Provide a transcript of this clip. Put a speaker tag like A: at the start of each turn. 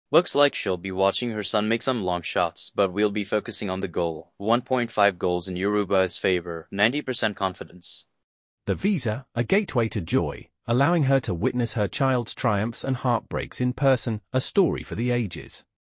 A: Looks like she'll be watching her son make some long shots, but we'll be focusing on the goal. 1.5 goals in Uruguay's favor, 90% confidence.
B: The visa, a gateway to joy, allowing her to witness her child's triumphs and heartbreaks in person, a story for the ages.